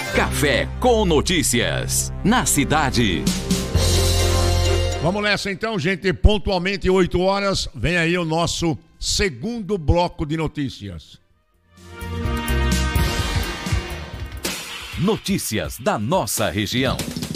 Café com Notícias, na cidade. Vamos nessa então, gente, pontualmente 8 horas, vem aí o nosso segundo bloco de notícias. Notícias da nossa região.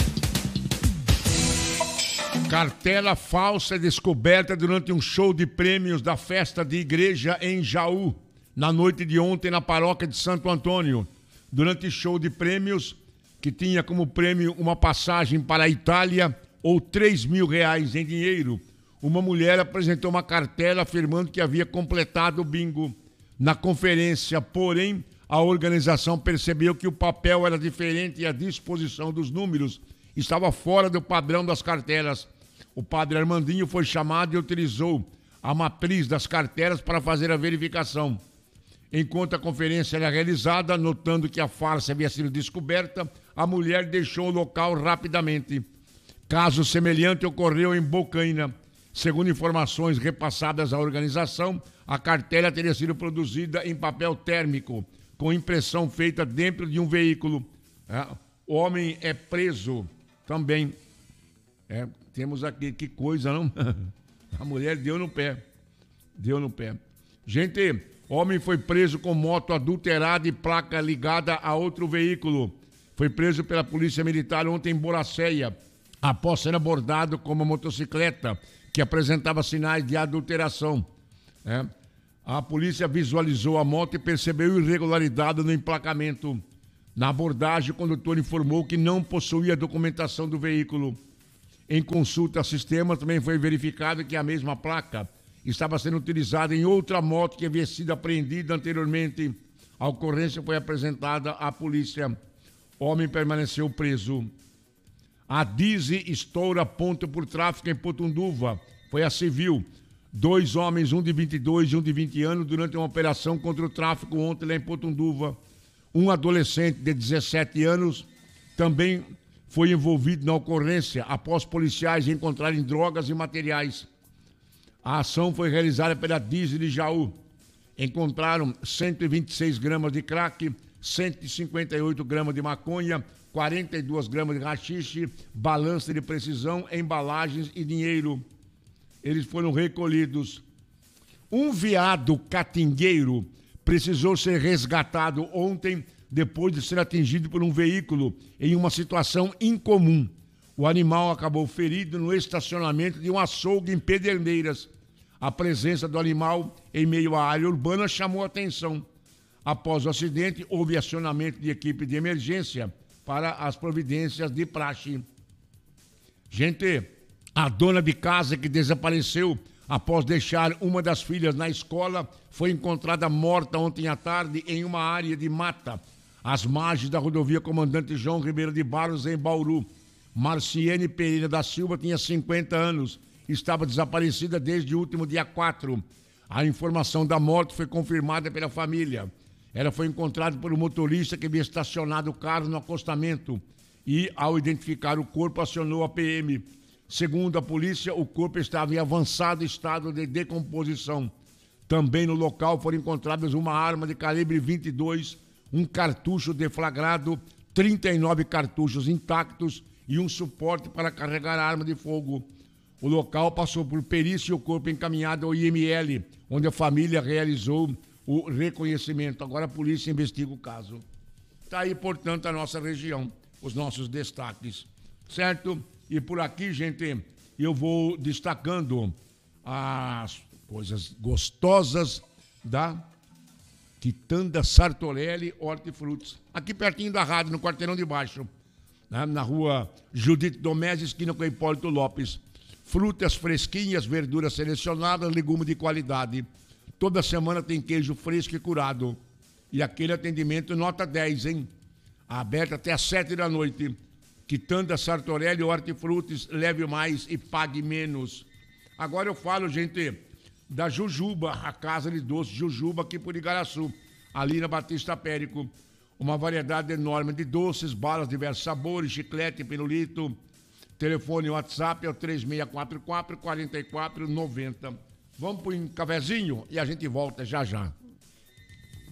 Cartela falsa é descoberta durante um show de prêmios da festa de igreja em Jaú, na noite de ontem na paróquia de Santo Antônio. Durante o show de prêmios, que tinha como prêmio uma passagem para a Itália ou R$3.000 em dinheiro, uma mulher apresentou uma cartela afirmando que havia completado o bingo. Na conferência, porém, a organização percebeu que o papel era diferente e a disposição dos números estava fora do padrão das cartelas. O padre Armandinho foi chamado e utilizou a matriz das cartelas para fazer a verificação. Enquanto a conferência era realizada, notando que a farsa havia sido descoberta, a mulher deixou o local rapidamente. Caso semelhante ocorreu em Bocaina. Segundo informações repassadas à organização, a cartela teria sido produzida em papel térmico, com impressão feita dentro de um veículo. O homem é preso também. Temos aqui, que coisa, não? A mulher deu no pé. Deu no pé. Gente, homem foi preso com moto adulterada e placa ligada a outro veículo. Foi preso pela Polícia Militar ontem em Boracéia, após ser abordado com uma motocicleta que apresentava sinais de adulteração. A polícia visualizou a moto e percebeu irregularidade no emplacamento. Na abordagem, o condutor informou que não possuía documentação do veículo. Em consulta a sistema, também foi verificado que a mesma placa estava sendo utilizada em outra moto que havia sido apreendida anteriormente. A ocorrência foi apresentada à polícia. O homem permaneceu preso. A Dize estoura ponto por tráfico em Potunduva. Foi a civil. 2 homens, um de 22 e um de 20 anos, durante uma operação contra o tráfico ontem lá em Potunduva. Um adolescente de 17 anos também foi envolvido na ocorrência após policiais encontrarem drogas e materiais. A ação foi realizada pela Dize de Jaú. Encontraram 126 gramas de crack, 158 gramas de maconha, 42 gramas de haxixe, balança de precisão, embalagens e dinheiro. Eles foram recolhidos. Um veado catingueiro precisou ser resgatado ontem depois de ser atingido por um veículo em uma situação incomum. O animal acabou ferido no estacionamento de um açougue em Pederneiras. A presença do animal em meio à área urbana chamou a atenção. Após o acidente, houve acionamento de equipe de emergência para as providências de praxe. Gente, a dona de casa que desapareceu após deixar uma das filhas na escola foi encontrada morta ontem à tarde em uma área de mata, às margens da rodovia Comandante João Ribeiro de Barros, em Bauru. Marciene Pereira da Silva tinha 50 anos, estava desaparecida desde o último dia 4. A informação da morte foi confirmada pela família. Ela foi encontrada por um motorista que havia estacionado o carro no acostamento e, ao identificar o corpo, acionou a PM. Segundo a polícia, o corpo estava em avançado estado de decomposição. Também no local foram encontradas uma arma de calibre 22, um cartucho deflagrado, 39 cartuchos intactos e um suporte para carregar a arma de fogo. O local passou por perícia e o corpo encaminhado ao IML, onde a família realizou o reconhecimento. Agora a polícia investiga o caso. Está aí, portanto, a nossa região, os nossos destaques, certo? E por aqui, gente, eu vou destacando as coisas gostosas da Quitanda Sartorelli Hortifrutis, aqui pertinho da rádio, no quarteirão de baixo, né? Na rua Judite Domés, esquina com Hipólito Lopes. Frutas fresquinhas, verduras selecionadas, legumes de qualidade. Toda semana tem queijo fresco e curado. E aquele atendimento nota 10, hein? Aberto até às 7 da noite. Quitanda Sartorelli Hortifrutis, leve mais e pague menos. Agora eu falo, gente, da Jujuba, a casa de doce Jujuba aqui por Igaraçu, ali na Batista Périco. Uma variedade enorme de doces, balas de diversos sabores, chiclete, pirulito. Telefone WhatsApp é o 3644-4490. Vamos para um cafezinho e a gente volta já já.